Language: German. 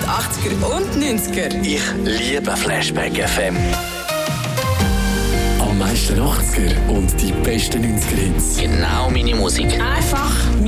80er und 90er. Ich liebe Flashback FM. Am meisten 80er und die besten 90er Hits. Genau meine Musik. Einfach